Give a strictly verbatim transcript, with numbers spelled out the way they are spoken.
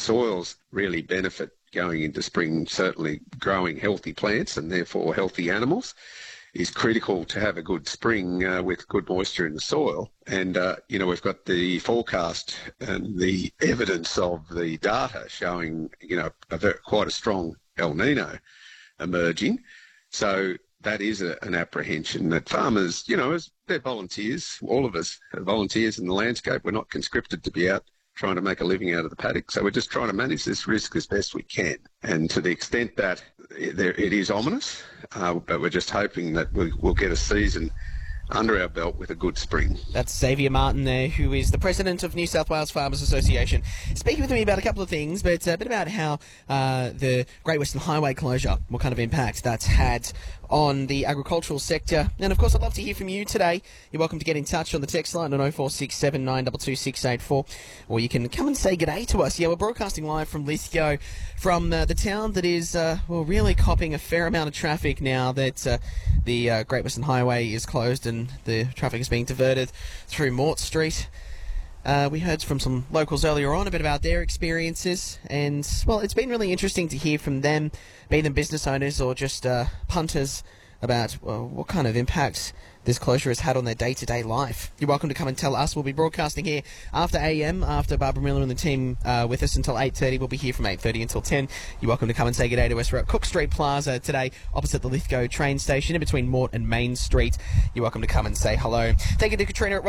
soils really benefit going into spring. Certainly growing healthy plants and therefore healthy animals is critical to have a good spring uh, with good moisture in the soil. And, uh, you know, we've got the forecast and the evidence of the data showing, you know, a very, quite a strong El Nino emerging. So that is a, an apprehension that farmers, you know, as they're volunteers, all of us are volunteers in the landscape. We're not conscripted to be out trying to make a living out of the paddock. So we're just trying to manage this risk as best we can. And to the extent that it, there, it is ominous, uh, but we're just hoping that we, we'll get a season under our belt with a good spring. That's Xavier Martin there, who is the president of New South Wales Farmers Association, speaking with me about a couple of things, but a bit about how uh, the Great Western Highway closure, what kind of impact that's had on the agricultural sector. And of course, I'd love to hear from you today. You're welcome to get in touch on the text line on oh four six seven nine two two six eight four, or you can come and say g'day to us. Yeah, we're broadcasting live from Lithgow, from uh, the town that is uh, well really copping a fair amount of traffic now that uh, the uh, Great Western Highway is closed and the traffic is being diverted through Mort Street. Uh, we heard from some locals earlier on a bit about their experiences, and, well, it's been really interesting to hear from them, be them business owners or just uh, punters, about well, what kind of impact this closure has had on their day-to-day life. You're welcome to come and tell us. We'll be broadcasting here after A M, after Barbara Miller and the team uh, with us until eight thirty. We'll be here from eight thirty until ten. You're welcome to come and say good day to us. We're at Cook Street Plaza today, opposite the Lithgow train station, in between Mort and Main Street. You're welcome to come and say hello. Thank you to Katrina at